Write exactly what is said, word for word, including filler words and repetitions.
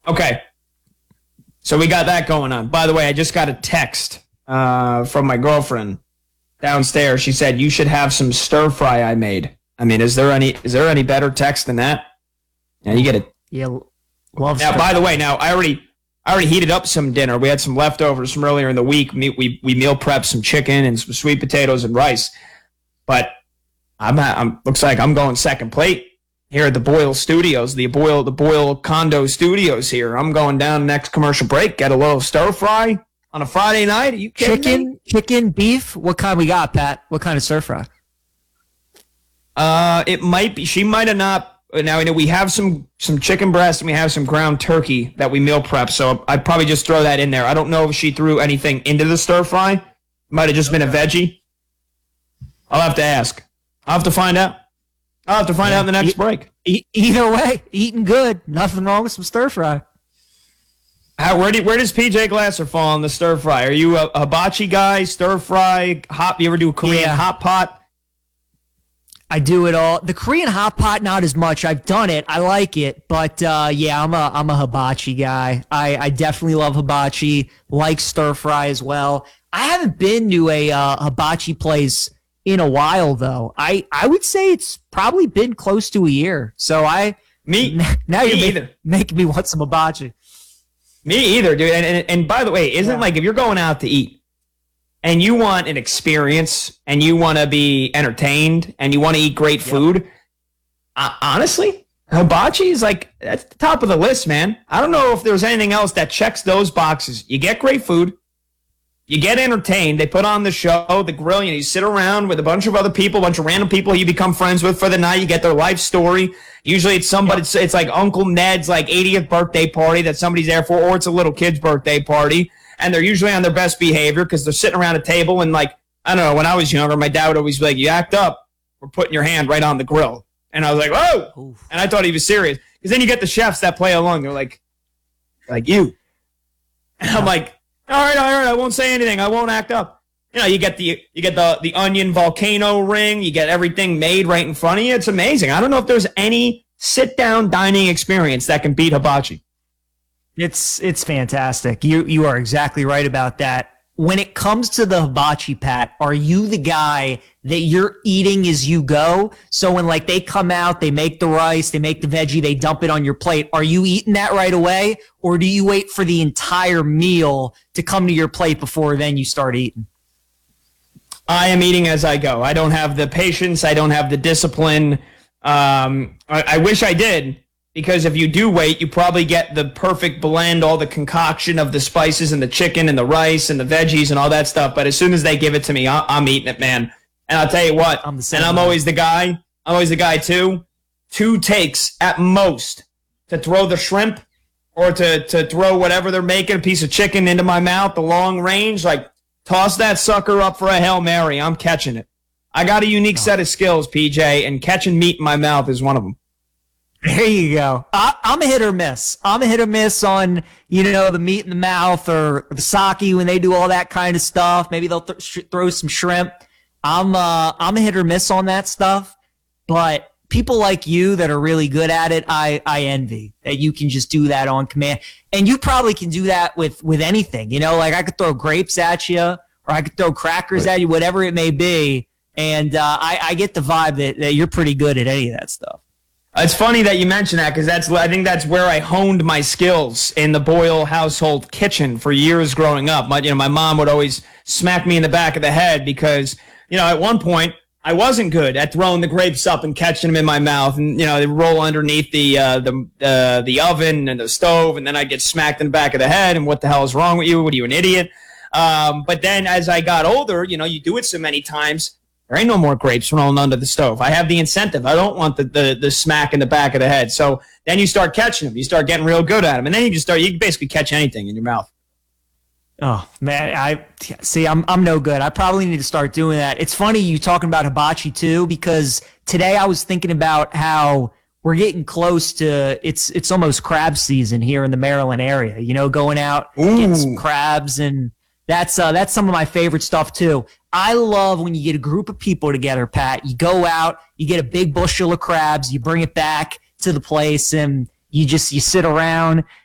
Okay. So we got that going on. By the way, I just got a text uh, from my girlfriend downstairs. She said you should have some stir fry I made. I mean, is there any is there any better text than that? And you get it. Yeah, love. Now, by the way, now I already I already heated up some dinner. We had some leftovers from earlier in the week. We we, we meal prepped some chicken and some sweet potatoes and rice. But I'm, I'm looks like I'm going second plate here at the Boyle Studios, the Boyle the Boyle Condo Studios here. I'm going down next commercial break, get a little stir fry on a Friday night. Are you kidding chicken, me? chicken, beef? What kind we got, Pat? What kind of stir fry? Uh, it might be. She might have not. Now, I know we have some some chicken breast and we have some ground turkey that we meal prep, so I'd probably just throw that in there. I don't know if she threw anything into the stir fry. It might have just been a veggie. I'll have to ask. I'll have to find out. I'll have to find yeah. out in the next e- break. E- either way, eating good. Nothing wrong with some stir fry. How, where, do, where does P J Glasser fall on the stir fry? Are you a, a hibachi guy, stir fry, hot? You ever do Korean yeah. hot pot? I do it all. The Korean hot pot, not as much. I've done it. I like it, but uh, yeah, I'm a I'm a hibachi guy. I, I definitely love hibachi. Like stir fry as well. I haven't been to a uh, hibachi place in a while though. I, I would say it's probably been close to a year. So I me now me you're either. Make, making me want some hibachi. Me either, dude. And and, and by the way, isn't yeah. like if you're going out to eat and you want an experience and you want to be entertained and you want to eat great food, yep. uh, honestly, hibachi is like that's the top of the list, man. I don't know if there's anything else that checks those boxes. You get great food. You get entertained. They put on the show, the grill, and you sit around with a bunch of other people, a bunch of random people you become friends with for the night. You get their life story. Usually it's somebody, it's, it's like Uncle Ned's like eightieth birthday party that somebody's there for, or it's a little kid's birthday party. And they're usually on their best behavior because they're sitting around a table and like, I don't know, when I was younger, my dad would always be like, you act up, we're putting your hand right on the grill. And I was like, whoa. Oof. And I thought he was serious. Because then you get the chefs that play along. They're like, like you. And I'm like, all right, all right, I won't say anything. I won't act up. You know, you get the you get the the onion volcano ring. You get everything made right in front of you. It's amazing. I don't know if there's any sit-down dining experience that can beat hibachi. It's it's fantastic. You you are exactly right about that. When it comes to the hibachi, Pat, are you the guy that you're eating as you go? So when like they come out, they make the rice, they make the veggie, they dump it on your plate. Are you eating that right away? Or do you wait for the entire meal to come to your plate before then you start eating? I am eating as I go. I don't have the patience. I don't have the discipline. Um, I, I wish I did. Because if you do wait, you probably get the perfect blend, all the concoction of the spices and the chicken and the rice and the veggies and all that stuff. But as soon as they give it to me, I'm eating it, man. And I'll tell you what, I'm the and I'm always the guy, I'm always the guy too, two takes at most to throw the shrimp or to, to throw whatever they're making, a piece of chicken into my mouth, the long range, like toss that sucker up for a Hail Mary. I'm catching it. I got a unique oh. set of skills, P J, and catching meat in my mouth is one of them. There you go. I, I'm a hit or miss. I'm a hit or miss on, you know, the meat in the mouth or the sake when they do all that kind of stuff. Maybe they'll th- sh- throw some shrimp. I'm uh, I'm a hit or miss on that stuff. But people like you that are really good at it, I, I envy that you can just do that on command. And you probably can do that with, with anything. You know, like I could throw grapes at you or I could throw crackers at you, whatever it may be. And uh, I, I get the vibe that, that you're pretty good at any of that stuff. It's funny that you mention that because that's I think that's where I honed my skills in the Boyle household kitchen for years growing up. My you know my mom would always smack me in the back of the head because you know at one point I wasn't good at throwing the grapes up and catching them in my mouth, and you know they roll underneath the uh, the uh, the oven and the stove, and then I get smacked in the back of the head. And what the hell is wrong with you? What are you, an idiot? Um, but then as I got older, you know you do it so many times. There ain't no more grapes rolling under the stove. I have the incentive. I don't want the, the, the smack in the back of the head. So then you start catching them. You start getting real good at them. And then you just start, you can basically catch anything in your mouth. Oh, man. I see, I'm I'm no good. I probably need to start doing that. It's funny you talking about hibachi too, because today I was thinking about how we're getting close to, it's it's almost crab season here in the Maryland area. You know, going out, Ooh. getting some crabs, and that's uh, that's some of my favorite stuff too. I love when you get a group of people together, Pat. You go out, you get a big bushel of crabs, you bring it back to the place, and you just you sit around,